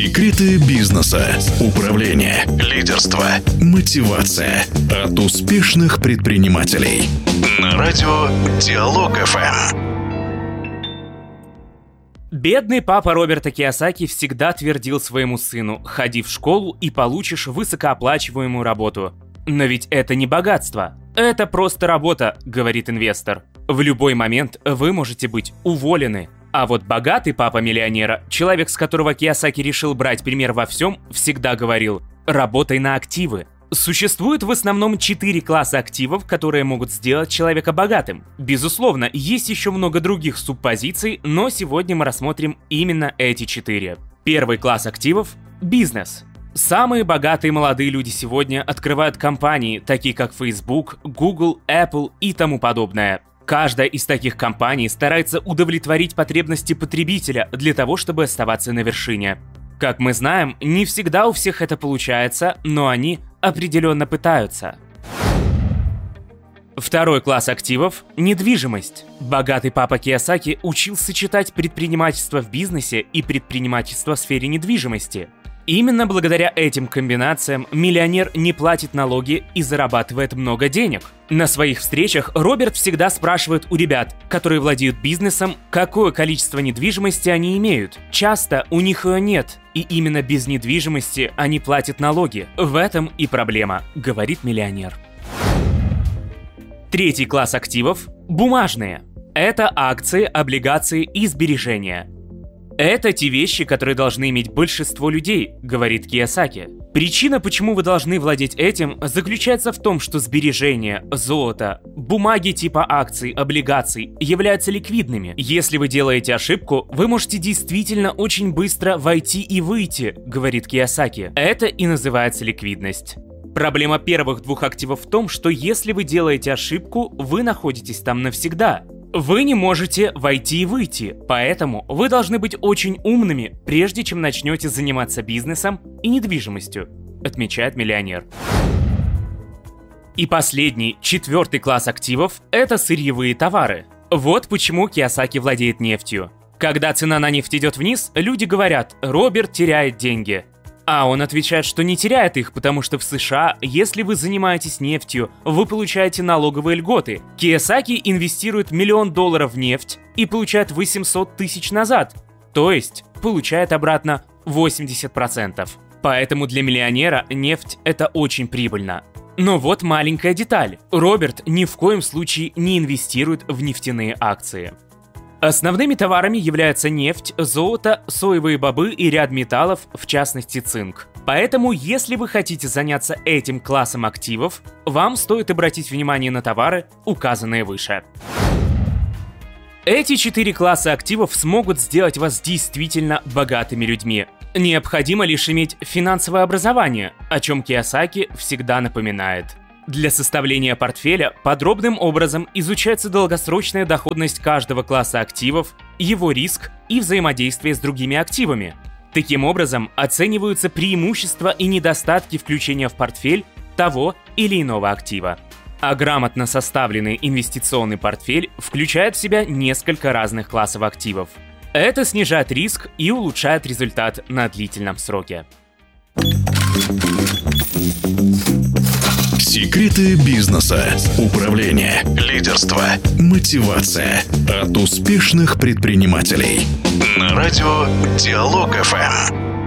Секреты бизнеса, управления, лидерства, мотивация от успешных предпринимателей. На радио Диалог ФМ. Бедный папа Роберта Кийосаки всегда твердил своему сыну: «Ходи в школу и получишь высокооплачиваемую работу». Но ведь это не богатство. Это просто работа, говорит инвестор. В любой момент вы можете быть уволены. А вот богатый папа миллионера, человек, с которого Кийосаки решил брать пример во всем, всегда говорил: «Работай на активы». Существует в основном 4 класса активов, которые могут сделать человека богатым. Безусловно, есть еще много других субпозиций, но сегодня мы рассмотрим именно эти 4. Первый класс активов – бизнес. Самые богатые молодые люди сегодня открывают компании, такие как Facebook, Google, Apple и тому подобное. Каждая из таких компаний старается удовлетворить потребности потребителя для того, чтобы оставаться на вершине. Как мы знаем, не всегда у всех это получается, но они определенно пытаются. Второй класс активов – недвижимость. Богатый папа Кийосаки учил сочетать предпринимательство в бизнесе и предпринимательство в сфере недвижимости. Именно благодаря этим комбинациям миллионер не платит налоги и зарабатывает много денег. На своих встречах Роберт всегда спрашивает у ребят, которые владеют бизнесом, какое количество недвижимости они имеют. Часто у них ее нет, и именно без недвижимости они платят налоги. В этом и проблема, говорит миллионер. Третий класс активов – бумажные. Это акции, облигации и сбережения. Это те вещи, которые должны иметь большинство людей, говорит Кийосаки. Причина, почему вы должны владеть этим, заключается в том, что сбережения, золото, бумаги типа акций, облигаций являются ликвидными. Если вы делаете ошибку, вы можете действительно очень быстро войти и выйти, говорит Кийосаки. Это и называется ликвидность. Проблема первых 2 активов в том, что если вы делаете ошибку, вы находитесь там навсегда. Вы не можете войти и выйти, поэтому вы должны быть очень умными, прежде чем начнете заниматься бизнесом и недвижимостью, отмечает миллионер. И последний, 4 класс активов – это сырьевые товары. Вот почему Кийосаки владеет нефтью. Когда цена на нефть идет вниз, люди говорят: «Роберт теряет деньги». А он отвечает, что не теряет их, потому что в США, если вы занимаетесь нефтью, вы получаете налоговые льготы. Кийосаки инвестирует $1 миллион в нефть и получает 800 тысяч назад, то есть получает обратно 80%. Поэтому для миллионера нефть – это очень прибыльно. Но вот маленькая деталь. Роберт ни в коем случае не инвестирует в нефтяные акции. Основными товарами являются нефть, золото, соевые бобы и ряд металлов, в частности цинк. Поэтому, если вы хотите заняться этим классом активов, вам стоит обратить внимание на товары, указанные выше. Эти 4 класса активов смогут сделать вас действительно богатыми людьми. Необходимо лишь иметь финансовое образование, о чем Кийосаки всегда напоминает. Для составления портфеля подробным образом изучается долгосрочная доходность каждого класса активов, его риск и взаимодействие с другими активами. Таким образом, оцениваются преимущества и недостатки включения в портфель того или иного актива. А грамотно составленный инвестиционный портфель включает в себя несколько разных классов активов. Это снижает риск и улучшает результат на длительном сроке. Секреты бизнеса, управления, лидерства, мотивация от успешных предпринимателей. На радио Диалог ФМ.